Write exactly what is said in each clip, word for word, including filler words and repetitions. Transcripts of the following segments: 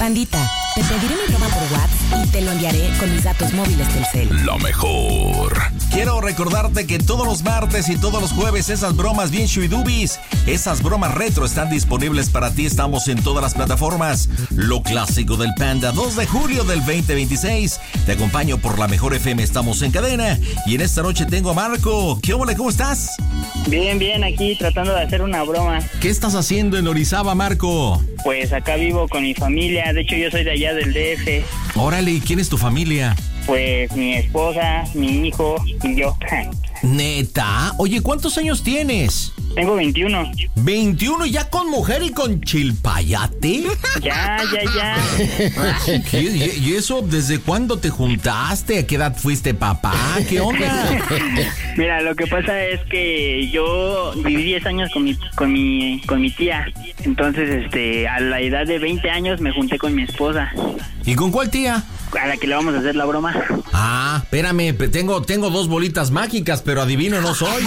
Pandita, te pediré mi broma por WhatsApp y te lo enviaré con mis datos móviles Telcel. Lo mejor. Quiero recordarte que todos los martes y todos los jueves esas bromas bien shuidubis, esas bromas retro están disponibles para ti. Estamos en todas las plataformas. Lo clásico del Panda, dos de julio del veinte veintiséis. Te acompaño por la Mejor F M, estamos en cadena. Y en esta noche tengo a Marco. ¿Qué ole? ¿Cómo estás? Bien, bien, aquí tratando de hacer una broma. ¿Qué estás haciendo en Orizaba, Marco? Pues acá vivo con mi familia, de hecho yo soy de allá del D F. Órale, ¿y quién es tu familia? Pues mi esposa, mi hijo y yo. ¿Neta? Oye, ¿cuántos años tienes? Tengo veintiuno. ¿veintiuno ya con mujer y con chilpayate? Ya, ya, ya. ¿Y, y eso desde cuándo te juntaste? ¿A qué edad fuiste papá? ¿Qué onda? Mira, lo que pasa es que yo viví diez años con mi, con mi, con mi tía. Entonces, este, a la edad de veinte años me junté con mi esposa. ¿Y con cuál tía? A la que le vamos a hacer la broma. Ah, espérame, tengo, tengo dos bolitas mágicas, pero adivino no soy.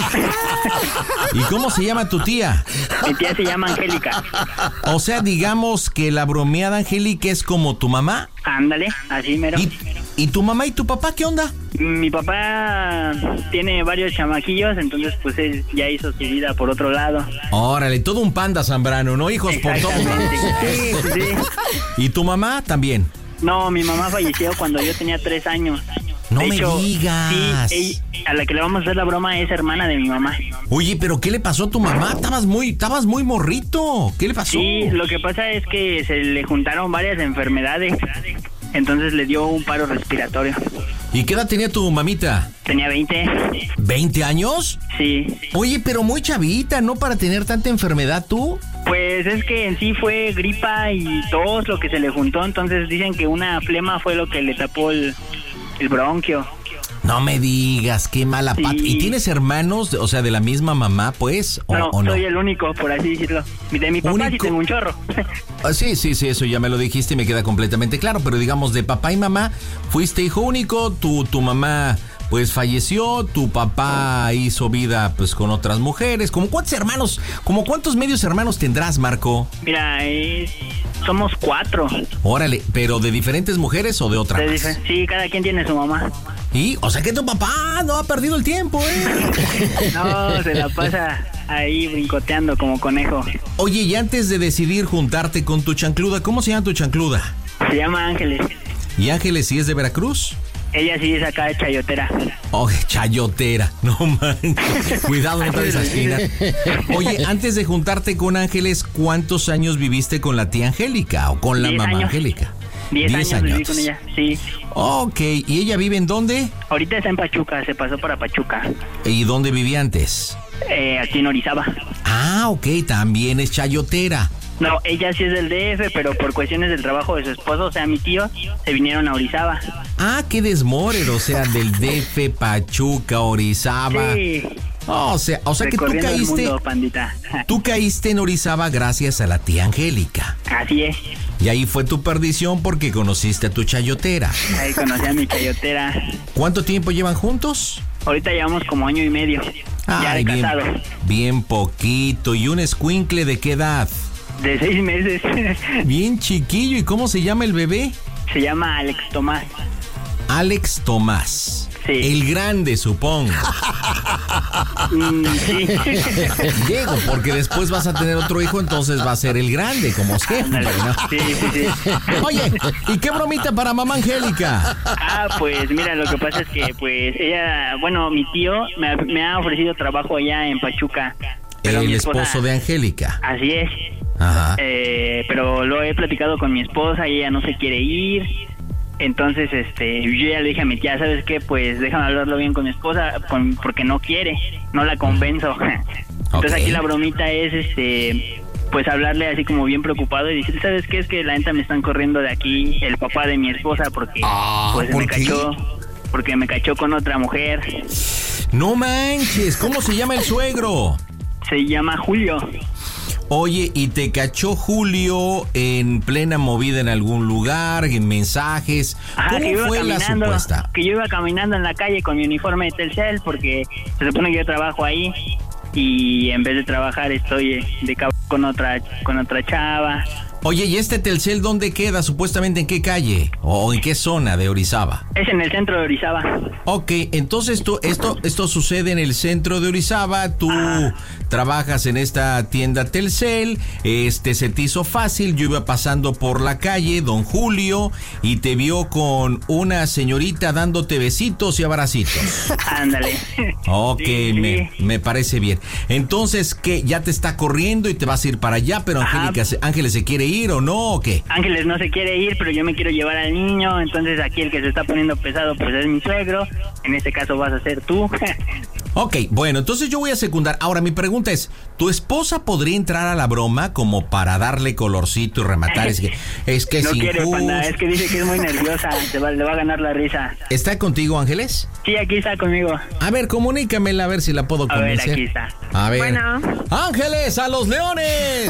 ¿Y cómo se llama tu tía? Mi tía se llama Angélica. O sea, digamos que la bromeada Angélica es como tu mamá. Ándale, así mero. ¿Y, ¿Y tu mamá y tu papá qué onda? Mi papá tiene varios chamaquillos, entonces pues él ya hizo su vida por otro lado. Órale, todo un panda Zambrano, ¿no? Hijos por todos lados. Sí, sí. ¿Y tu mamá también? No, mi mamá falleció cuando yo tenía tres años. No de me hecho, digas. Sí, ella, a la que le vamos a hacer la broma es hermana de mi mamá. Oye, pero ¿qué le pasó a tu mamá? Estabas muy, estabas muy morrito. ¿Qué le pasó? Sí, lo que pasa es que se le juntaron varias enfermedades. Entonces le dio un paro respiratorio. ¿Y qué edad tenía tu mamita? Tenía veinte. ¿veinte años? Sí. Oye, pero muy chavita, ¿no? Para tener tanta enfermedad tú. Pues es que en sí fue gripa y tos lo que se le juntó. Entonces dicen que una flema fue lo que le tapó el, el bronquio. No me digas, qué mala Sí. pata. ¿Y tienes hermanos, o sea, de la misma mamá, pues? ¿O No, o no? soy el único, por así decirlo. De mi papá sí ¿Único? tengo un chorro. Ah, sí, sí, sí, eso ya me lo dijiste y me queda completamente claro. Pero digamos, de papá y mamá, fuiste hijo único, tu, tu mamá pues falleció, tu papá hizo vida pues con otras mujeres. ¿Cómo cuántos hermanos, como cuántos medios hermanos tendrás, Marco? Mira, eh, somos cuatro. Órale, ¿pero de diferentes mujeres o de otra De más? difer- sí, cada quien tiene su mamá. Y, o sea que tu papá no ha perdido el tiempo, ¿eh? No, se la pasa ahí brincoteando como conejo. Oye, y antes de decidir juntarte con tu chancluda, ¿cómo se llama tu chancluda? Se llama Ángeles. ¿Y Ángeles sí es de Veracruz? Ella sí es acá de chayotera. Oh, chayotera, no manches. Cuidado, no te vayas a esquinar. Oye, antes de juntarte con Ángeles, ¿cuántos años viviste con la tía Angélica o con la Diez mamá años. Angélica? Diez, Diez años viví años. con ella, sí. Ok, ¿y ella vive en dónde? Ahorita está en Pachuca, se pasó para Pachuca. ¿Y dónde vivía antes? Eh, aquí en Orizaba. Ah, ok, también es chayotera. No, ella sí es del D F, pero por cuestiones del trabajo de su esposo, o sea, mi tío, se vinieron a Orizaba. Ah, qué desmorer, o sea, del D F, Pachuca, Orizaba. Sí. Oh, o sea, o sea que tú Recorriendo el caíste, mundo, pandita. tú caíste en Orizaba gracias a la tía Angélica. Así es. Y ahí fue tu perdición porque conociste a tu chayotera. Ahí conocí a mi chayotera. ¿Cuánto tiempo llevan juntos? Ahorita llevamos como año y medio. ya de Ay, bien, casado. bien poquito. ¿Y un escuincle de qué edad? De seis meses. Bien chiquillo. ¿Y cómo se llama el bebé? Se llama Alex Tomás. Alex Tomás. Sí. El grande, supongo. Mm, sí. Diego, porque después vas a tener otro hijo, entonces va a ser el grande, como siempre, ¿no? Sí, sí, sí. Oye, ¿y qué bromita para mamá Angélica? Ah, pues mira, lo que pasa es que pues ella, bueno, mi tío me ha, me ha ofrecido trabajo allá en Pachuca. Pero El mi esposa- esposo de Angélica. Así es. Ajá. Eh, pero lo he platicado con mi esposa y ella no se quiere ir. Entonces, este, yo ya le dije a mi tía, ¿sabes qué? Pues déjame hablarlo bien con mi esposa, con, porque no quiere, no la convenzo. Entonces Ok. aquí la bromita es, este, pues hablarle así como bien preocupado y decir, ¿sabes qué? Es que la neta me están corriendo de aquí el papá de mi esposa porque Ah, pues ¿por me qué? cachó, porque me cachó con otra mujer. No manches, ¿cómo se llama el suegro? Se llama Julio. Oye, ¿y te cachó Julio en plena movida en algún lugar, en mensajes? Ajá, que yo ¿Cómo iba fue la caminando, supuesta? que yo iba caminando en la calle con mi uniforme de Telcel porque se supone que yo trabajo ahí y en vez de trabajar estoy de cabo con otra con otra chava Oye, ¿y este Telcel dónde queda? ¿Supuestamente en qué calle? ¿O en qué zona de Orizaba? Es en el centro de Orizaba. Ok, entonces tú, esto, esto sucede en el centro de Orizaba, tú ah. trabajas en esta tienda Telcel, este se te hizo fácil, yo iba pasando por la calle, don Julio, y te vio con una señorita dándote besitos y abracitos. Ándale. Ok, sí, me, sí. me parece bien. Entonces, ¿qué? ¿Ya te está corriendo y te vas a ir para allá? Pero Angélica, ¿Ángeles se quiere ir o no o qué? Ángeles no se quiere ir, pero yo me quiero llevar al niño, entonces aquí el que se está poniendo pesado pues es mi suegro, en este caso vas a ser tú. Ok, bueno, entonces yo voy a secundar. Ahora, mi pregunta es, ¿tu esposa podría entrar a la broma como para darle colorcito y rematar? Es que es, que no es quiere, injusto. Panda, es que dice que es muy nerviosa, te va, le va a ganar la risa. ¿Está contigo, Ángeles? Sí, aquí está conmigo. A ver, comunícamela, a ver si la puedo convencer. A ver, aquí está. A ver. Bueno. ¡Ángeles, a los leones!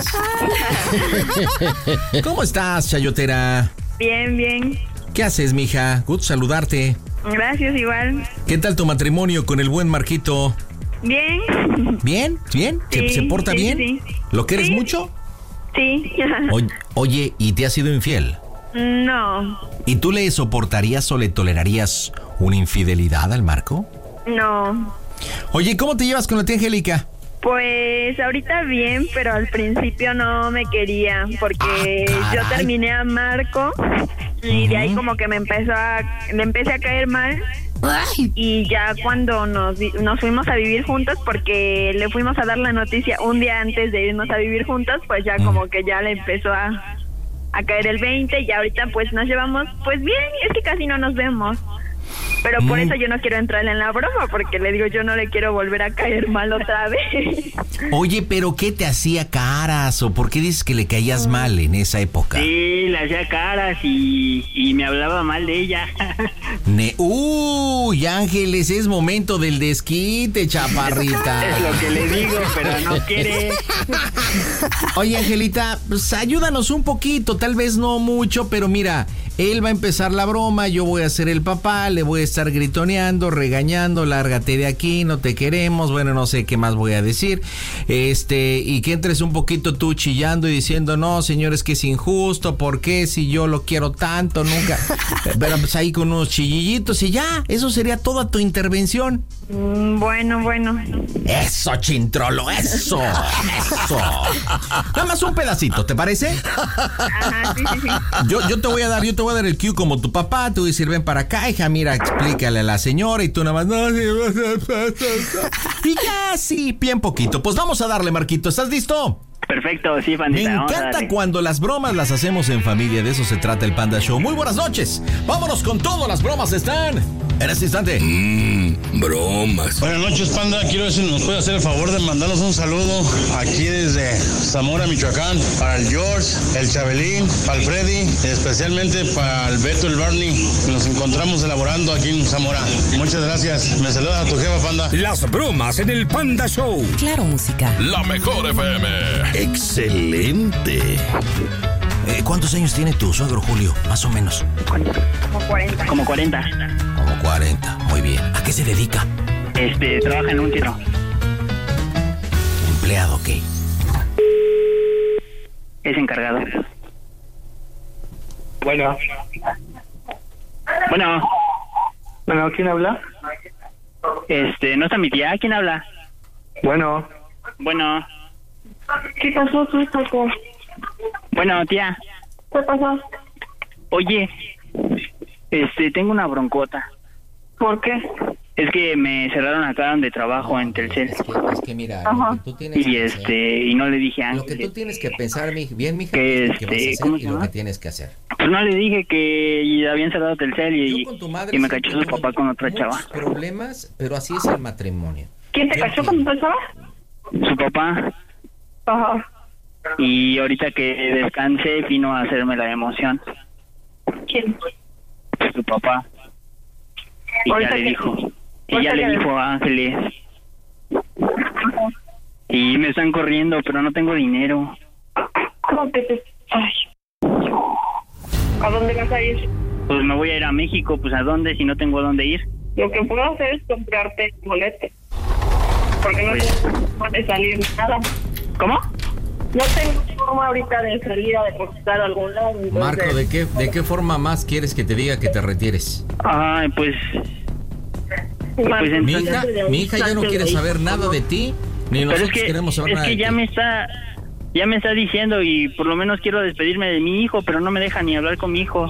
¿Cómo estás, chayotera? Bien, bien. ¿Qué haces, mija? Gusto saludarte. Gracias, igual. ¿Qué tal tu matrimonio con el buen Marquito? Bien. ¿Bien? ¿Bien? ¿Se, Sí, ¿se porta sí, bien? sí. ¿Lo quieres Sí. mucho? Sí. Oye, oye, ¿y te ha sido infiel? No, ¿Y tú le soportarías o le tolerarías una infidelidad al Marco? no. Oye, ¿cómo te llevas con la tía Angélica? Pues ahorita bien, pero al principio no me quería porque Ah, yo caray. terminé a Marco y de ahí Ujú. como que me empezó a, le empecé a caer mal. Y ya cuando nos, vi- nos fuimos a vivir juntos, porque le fuimos a dar la noticia un día antes de irnos a vivir juntos, pues ya Mm. como que ya le empezó a, a caer el veinte y ahorita pues nos llevamos pues bien, es que casi no nos vemos. Pero por Mm. eso yo no quiero entrar en la broma, porque le digo, yo no le quiero volver a caer mal otra vez. Oye, ¿pero qué te hacía caras? ¿O por qué dices que le caías mal en esa época? Sí, le hacía caras y, y me hablaba mal de ella. Ne- Uy, Ángeles, es momento del desquite, chaparrita. Es lo que le digo, pero no quiere. Oye, Angelita, pues ayúdanos un poquito, tal vez no mucho, pero mira, él va a empezar la broma, yo voy a ser el papá, le voy a estar gritoneando, regañando, lárgate de aquí, no te queremos, bueno, no sé qué más voy a decir, este, y que entres un poquito tú chillando y diciendo, no, señores, que es injusto, ¿por qué? Si yo lo quiero tanto, nunca, pero pues ahí con unos chillillitos y ya, eso sería toda tu intervención. Mm, Bueno, bueno. Eso, Chintrolo, eso, eso. Nada más un pedacito, ¿te parece? Ajá, sí, sí, sí. Yo, yo te voy a dar, yo te voy a dar el cue como tu papá, te voy a decir, ven para acá, hija, mira, explícale a la señora y tú nada más, no, y ya, sí, bien poquito. Pues vamos a darle, Marquito, ¿estás listo? Perfecto, sí, Me Pandita. vamos a encanta darle. cuando las bromas las hacemos en familia, de eso se trata el Panda Show. Muy buenas noches, vámonos con todo, las bromas están en este instante. Mmm, bromas. Buenas noches, Panda. Quiero ver si nos puede hacer el favor de mandarnos un saludo aquí desde Zamora, Michoacán, para el George, el Chabelín, para el Freddy, y especialmente para el Beto, el Barney, que nos encontramos elaborando aquí en Zamora. Muchas gracias. Me saluda a tu jefa, Panda. Las bromas en el Panda Show. Claro, música. La mejor F M. Excelente. Eh, ¿Cuántos años tiene tu suegro, Julio? Más o menos. Como cuarenta. Como cuarenta. Como cuarenta, muy bien. ¿A qué se dedica? Este, trabaja en un tiro. Empleado, ¿qué? Es encargado. Bueno, Bueno, bueno, ¿quién habla? este, ¿no está mi tía? ¿Quién habla? Bueno, Bueno, ¿Qué pasó, tú, Paco? bueno, tía. ¿Qué pasó? Oye, este, tengo una broncota. ¿Por qué? Es que me cerraron acá donde trabajo en Telcel. Es que, es que mira, Ajá. lo que tú tienes Y que hacer- este, y no le dije a Lo que tú Ángel. tienes que pensar, mi, bien, mija, Que, es lo que vas a este, hacer ¿cómo y se lo llama? que tienes que hacer. Pues no le dije que habían cerrado Telcel y, Yo con tu madre y me siempre cachó su tuve papá con otra muchos chava. problemas, pero así es el matrimonio. ¿Quién te Yo cachó entiendo. con tu chava? Su papá. Ajá. Y ahorita que descansé vino a hacerme la emoción. ¿Quién? Pues su papá. Y Ahorita ya le que- dijo. Y ahorita ya le que- dijo a Ángeles. Y me están corriendo, pero no tengo dinero. ¿Cómo que te...? Ay. ¿A dónde vas a ir? Pues me voy a ir a México, pues ¿a dónde si no tengo a dónde ir? Lo que puedo hacer es comprarte el boleto. Porque no Pues- te puede salir nada. ¿Cómo? No tengo forma ahorita de salir a depositar a algún lado. Entonces... Marco, ¿de qué, ¿de qué forma más quieres que te diga que te retires? Ay, pues... pues mi hija, mi hija ya no quiere saber nada de ti, ni Pero nosotros es que, queremos saber es nada que de ya ti. me está... Ya me está diciendo y por lo menos quiero despedirme de mi hijo, pero no me deja ni hablar con mi hijo.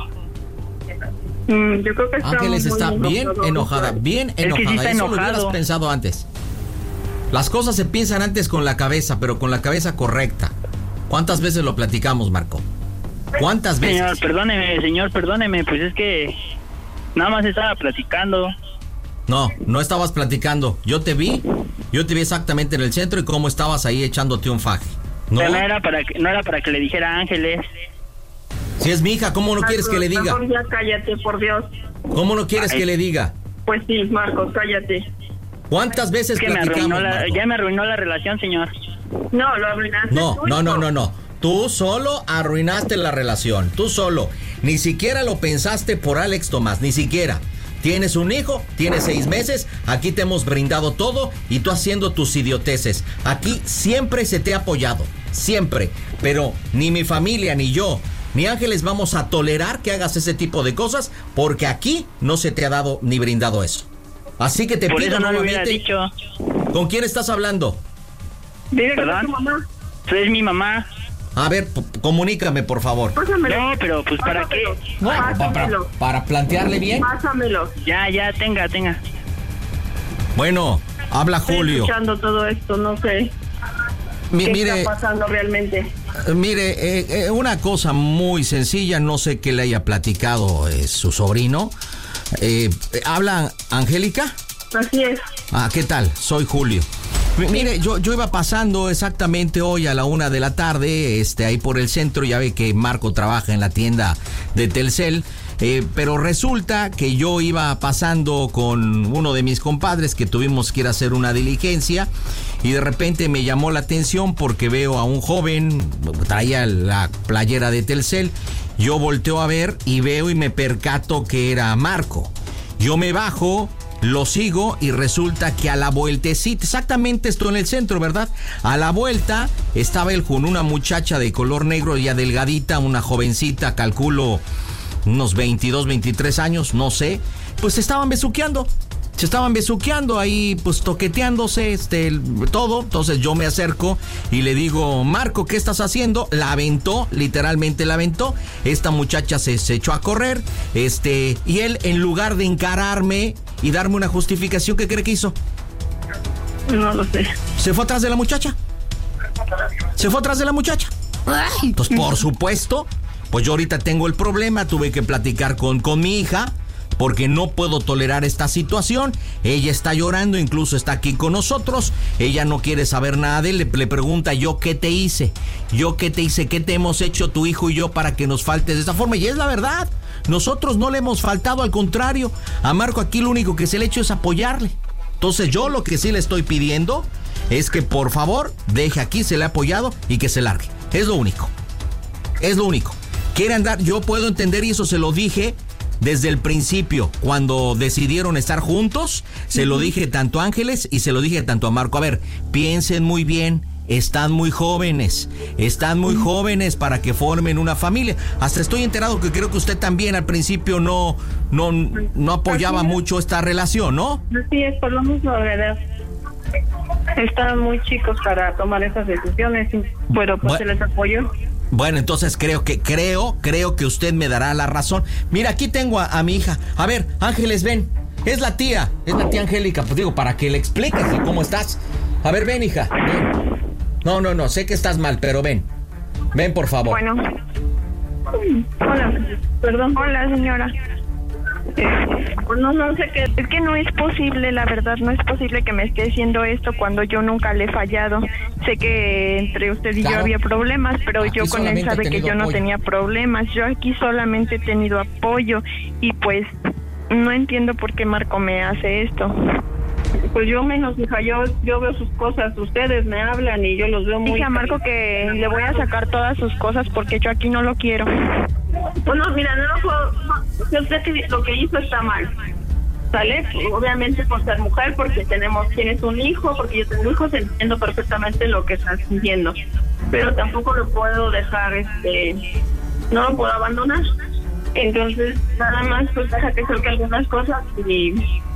Mm, yo creo que está Ángeles muy está bien enojado. enojada, bien Es que sí enojada. está Eso lo enojado. hubieras pensado antes. Las cosas se piensan antes con la cabeza, pero con la cabeza correcta. ¿Cuántas veces lo platicamos, Marco? ¿Cuántas veces? Señor, perdóneme, señor, perdóneme, pues es que nada más estaba platicando. No, no estabas platicando. Yo te vi, yo te vi exactamente en el centro y cómo estabas ahí echándote un faje. No, Pero no era para que, no era para que le dijera a Ángeles. si es mi hija, ¿cómo no Marcos, quieres que le diga? mejor ya cállate, por Dios. ¿Cómo no quieres Ay. que le diga? Pues sí, Marcos, cállate. ¿Cuántas veces Es que me platicamos, arruinó la, Marco? ya me arruinó la relación, señor. No, lo arruinaste No, tú, no, no, hijo. no, no. Tú solo arruinaste la relación. Tú solo. Ni siquiera lo pensaste por Alex Tomás. Ni siquiera. Tienes un hijo, tienes seis meses. Aquí te hemos brindado todo y tú haciendo tus idioteces. Aquí siempre se te ha apoyado. Siempre. Pero ni mi familia, ni yo, ni Ángeles vamos a tolerar que hagas ese tipo de cosas porque aquí no se te ha dado ni brindado eso. Así que te Por pido eso no lo hubiera nuevamente. dicho. ¿Con quién estás hablando? Dile que es ¿Perdón? tu mamá. Es mi mamá. A ver, p- comunícame, por favor. Pásamelo. No, pero pues ¿para qué? Pásamelo. No, pa- para, Pásamelo. para plantearle bien. Pásamelo. Ya, ya, tenga, tenga. Bueno, habla Estoy Julio. escuchando todo esto, no sé Mi- qué mire, está pasando realmente. eh, mire, eh, eh, una cosa muy sencilla, no sé qué le haya platicado eh, su sobrino. Eh, eh, ¿Habla Angélica? Así es. Ah, ¿qué tal? Soy Julio. M- Mire, yo, yo iba pasando exactamente hoy a la una de la tarde, este, ahí por el centro, ya ve que Marco trabaja en la tienda de Telcel, eh, pero resulta que yo iba pasando con uno de mis compadres que tuvimos que ir a hacer una diligencia y de repente me llamó la atención porque veo a un joven, traía la playera de Telcel, yo volteo a ver y veo y me percato que era Marco. Yo me bajo, lo sigo y resulta que a la vueltecita, exactamente esto en el centro, ¿verdad? A la vuelta estaba él con una muchacha de color negro ya delgadita, una jovencita, calculo unos veintidós, veintitrés años, no sé. Pues se estaban besuqueando, se estaban besuqueando ahí, pues toqueteándose, este, todo. Entonces yo me acerco y le digo, Marco, ¿qué estás haciendo? La aventó, literalmente la aventó. Esta muchacha se, se echó a correr, este, y él en lugar de encararme y darme una justificación, ¿qué cree que hizo? No lo sé. Se fue atrás de la muchacha. Se fue atrás de la muchacha. Pues por supuesto, pues yo ahorita tengo el problema, tuve que platicar con, con mi hija, porque no puedo tolerar esta situación. Ella está llorando, incluso está aquí con nosotros. Ella no quiere saber nada de él. Le, le pregunta, ¿yo qué te hice? ¿Yo qué te hice? ¿Qué te hemos hecho tu hijo y yo para que nos faltes de esta forma? Y es la verdad. Nosotros no le hemos faltado, al contrario. A Marco aquí lo único que se le ha hecho es apoyarle. Entonces yo lo que sí le estoy pidiendo es que por favor deje aquí, se le ha apoyado y que se largue. Es lo único. Es lo único. Quiere andar, yo puedo entender y eso se lo dije desde el principio, cuando decidieron estar juntos, se lo dije tanto a Ángeles y se lo dije tanto a Marco. A ver, piensen muy bien, están muy jóvenes, están muy jóvenes para que formen una familia. Hasta estoy enterado que creo que usted también al principio no, no, no apoyaba mucho esta relación, ¿no? Así es, por lo mismo, ¿verdad? Están muy chicos para tomar esas decisiones, pero pues Bueno. se les apoyó. Bueno, entonces creo que, creo, creo que usted me dará la razón. Mira, aquí tengo a, a mi hija. A ver, Ángeles, ven. Es la tía, es la tía Angélica. Pues digo, para que le expliques cómo estás. A ver, ven, hija, ven. No, no, no, sé que estás mal, pero ven. Ven, por favor. Bueno. Hola, perdón. Hola, señora. Eh, pues no, no sé qué. Es que no es posible, la verdad, no es posible que me esté diciendo esto cuando yo nunca le he fallado. Sé que entre usted y Claro. yo había problemas, pero Aquí yo con él solamente he sabe que tenido yo no apoyo. tenía problemas. Yo aquí solamente he tenido apoyo y pues no entiendo por qué Marco me hace esto. Pues yo menos, hija, yo, yo veo sus cosas, ustedes me hablan y yo los veo muy... Dije a Marco que le voy a sacar todas sus cosas porque yo aquí no lo quiero. Bueno, mira, no lo puedo... no, yo sé que lo que hizo está mal, ¿sale? Obviamente por ser mujer, porque tenemos, tienes un hijo, porque yo tengo hijos, entiendo perfectamente lo que estás sintiendo. pero tampoco lo puedo dejar, este, no lo puedo abandonar. Entonces, nada más, pues deja que salga algunas cosas y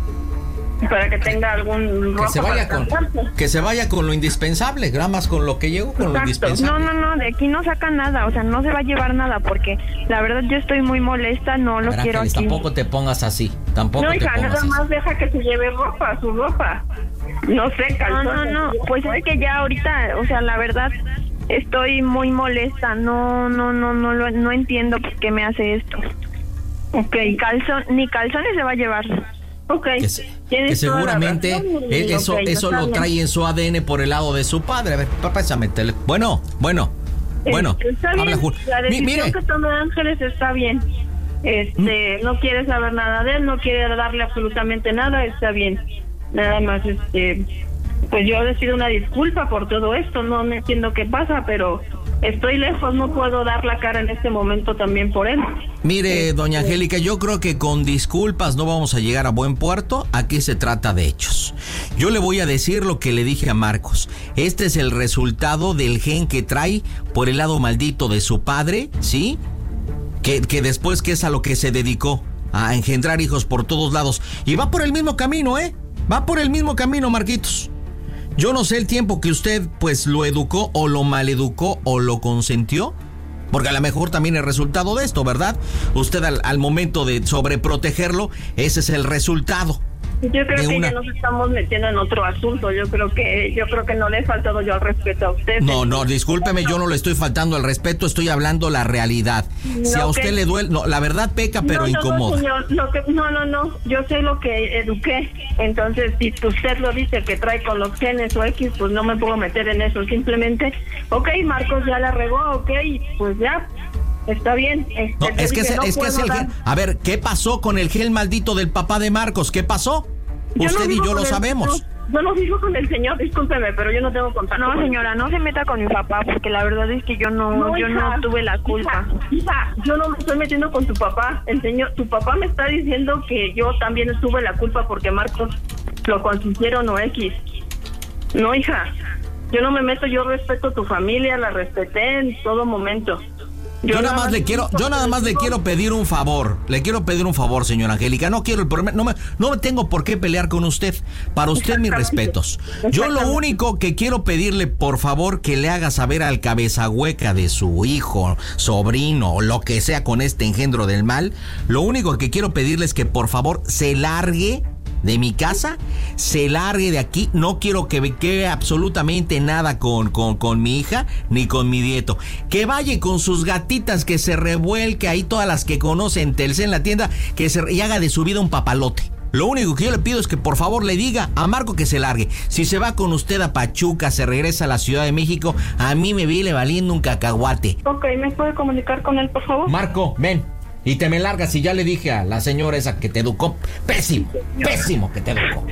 para que tenga algún que se vaya con que se vaya con lo indispensable, nada más con lo que llegó, con Exacto. lo indispensable. No, no, no, de aquí no saca nada, o sea, no se va a llevar nada porque la verdad yo estoy muy molesta, no lo Pero, quiero Ángeles, aquí. tampoco te pongas así, tampoco No, te hija, pongas nada así. más deja que se lleve ropa, su ropa. No sé, calzones. No, no, no, pues es que ya ahorita, o sea, la verdad estoy muy molesta, no, no, no, no, no, no entiendo por qué me hace esto. Ok, calzón, ni calzones se va a llevar. Okay. Que, se, que seguramente razón, eso okay, eso lo trae en su A D N por el lado de su padre. A ver, papá, pásame el teléfono. Bueno, bueno, bueno. Está bien, habla, la decisión mire. que tome Ángeles está bien. Este, ¿Mm? No quiere saber nada de él, no quiere darle absolutamente nada, está bien. Nada más, este, pues yo les pido una disculpa por todo esto, no me entiendo qué pasa, pero estoy lejos, no puedo dar la cara en este momento también por él. Mire, doña Angélica, yo creo que con disculpas no vamos a llegar a buen puerto. Aquí se trata de hechos. Yo le voy a decir lo que le dije a Marcos. Este es el resultado del gen que trae por el lado maldito de su padre, ¿sí? Que, que después que es a lo que se dedicó, a engendrar hijos por todos lados. Y va por el mismo camino, ¿eh? Va por el mismo camino, Marquitos. Yo no sé el tiempo que usted pues lo educó o lo maleducó o lo consentió, porque a lo mejor también el resultado de esto, ¿verdad? Usted al, al momento de sobreprotegerlo, ese es el resultado. Yo creo que una... ya nos estamos metiendo en otro asunto. Yo creo que yo creo que no le he faltado yo al respeto a usted. No, no, discúlpeme, yo no le estoy faltando al respeto, estoy hablando la realidad. No, si a usted que... le duele, no, la verdad peca, pero no, no, incomoda. No, señor, lo que, no, no, no, yo sé lo que eduqué. Entonces, si usted lo dice que trae con los genes o X, pues no me puedo meter en eso. Simplemente, ok, Marcos ya la regó, ok, pues ya. Está bien. Este, no, es que, es, no es, que es el gel. A ver, ¿qué pasó con el gel maldito del papá de Marcos? ¿Qué pasó? Yo Usted no y yo lo el, sabemos. No, yo no vivo con el señor, discúlpeme, pero yo no tengo contacto. No, señora, no se meta con mi papá, porque la verdad es que yo no, no yo hija, no tuve la culpa. Hija, hija, yo no me estoy metiendo con tu papá. El señor, tu papá me está diciendo que yo también tuve la culpa porque Marcos lo consintieron o X. No, hija, yo no me meto, yo respeto a tu familia, la respeté en todo momento. Yo, yo nada más le quiero, yo nada más le quiero pedir un favor, le quiero pedir un favor, señora Angélica, no quiero el problema, no me, no me tengo por qué pelear con usted, para usted mis respetos. Yo lo único que quiero pedirle, por favor, que le haga saber al cabeza hueca de su hijo, sobrino, o lo que sea con este engendro del mal, lo único que quiero pedirle es que por favor se largue de mi casa, se largue de aquí. No quiero que quede absolutamente nada con, con, con mi hija ni con mi nieto. Que vaya con sus gatitas, que se revuelque ahí todas las que conocen Telcel en la tienda, que se y haga de su vida un papalote. Lo único que yo le pido es que por favor le diga a Marco que se largue. Si se va con usted a Pachuca, se regresa a la Ciudad de México, a mí me viene valiendo un cacahuate. Ok, ¿me puede comunicar con él, por favor? Marco, ven. Y te me largas, y ya le dije a la señora esa que te educó. Pésimo, pésimo que te educó.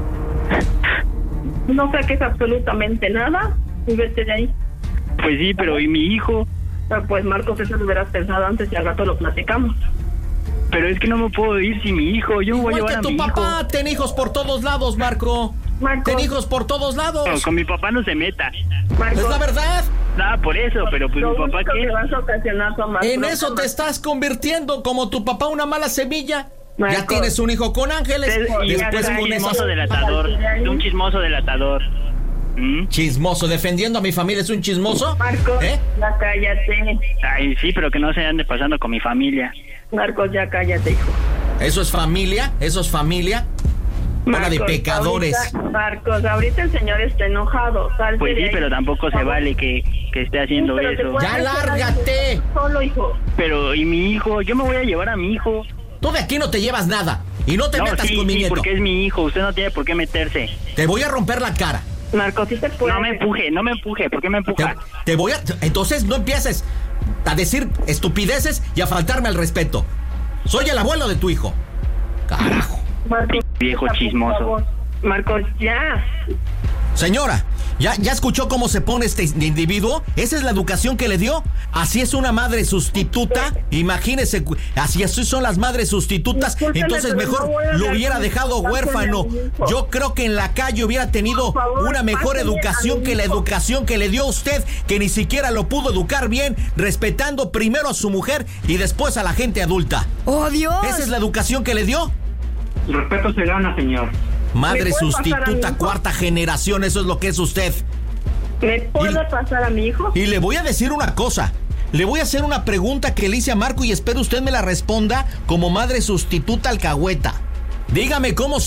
No saques absolutamente nada y vete de ahí. Pues sí, pero ¿y mi hijo? Pues Marcos, eso lo hubieras pensado antes y al rato lo platicamos. Pero es que no me puedo ir sin mi hijo. Yo me voy a llevar a mi hijo. Igual que tu papá, ten hijos por todos lados, Marco. Marcos. Ten hijos por todos lados. No, con mi papá no se meta. Marcos. Es la verdad. Nada, por eso, pero pues lo mi papá que ¿qué? Vas a ocasionar son más en problemas. eso te estás convirtiendo, como tu papá, una mala semilla. Marcos. Ya tienes un hijo con Ángeles. Y después un chismoso esas... delatador. Un chismoso delatador. ¿Mm? Chismoso, defendiendo a mi familia, ¿es un chismoso? Marcos, ¿eh? Ya cállate. Ay, sí, pero que no se ande pasando con mi familia. Marcos, ya cállate, hijo. ¿Eso es familia? ¿Eso es familia? Marcos, de pecadores. Ahorita, Marcos, ahorita el señor está enojado. Salte pues sí, de pero ahí. tampoco se vale que, que esté haciendo sí, eso. ¡Ya lárgate! Solo, hijo. Pero, ¿y mi hijo? Yo me voy a llevar a mi hijo. Tú de aquí no te llevas nada. Y no te no, metas sí, con mi sí, nieto. porque es mi hijo. Usted no tiene por qué meterse. Te voy a romper la cara. Marcos, ¿sí te puede? No me empuje, no me empuje. ¿Por qué me empuja? Te, te voy a... Entonces no empieces a decir estupideces y a faltarme al respeto. Soy el abuelo de tu hijo. Carajo. Marcos, viejo chismoso. Marcos, ya. Señora, ¿ya, ¿ya escuchó cómo se pone este individuo? ¿Esa es la educación que le dio? Así es una madre sustituta. Imagínese, así son las madres sustitutas. Discúlpeme, Entonces pero mejor no voy a lo hablar hubiera con dejado usted, huérfano. pásenme a mi hijo. Yo creo que en la calle hubiera tenido Por favor, una mejor pásenme a educación mi que la hijo. educación que le dio a usted, que ni siquiera lo pudo educar bien, respetando primero a su mujer y después a la gente adulta. ¡Oh, Dios! ¿Esa es la educación que le dio? El respeto se gana, señor. Madre ¿Me puede pasar a mi sustituta, hijo? cuarta generación, eso es lo que es usted. ¿Me puede Y- pasar a mi hijo? Y le voy a decir una cosa. Le voy a hacer una pregunta que le hice a Marco y espero usted me la responda como madre sustituta alcahueta. Dígame cómo